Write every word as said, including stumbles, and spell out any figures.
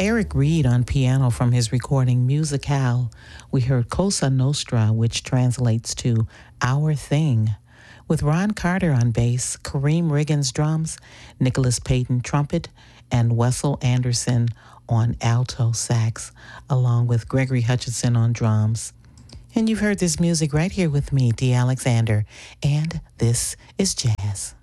Eric Reed on piano from his recording Musicale. We heard Cosa Nostra, which translates to Our Thing, with Ron Carter on bass, Kareem Riggins drums, Nicholas Payton trumpet, and Wessel Anderson on alto sax, along with Gregory Hutchinson on drums. And you've heard this music right here with me, Dee Alexander, and this is Jazz.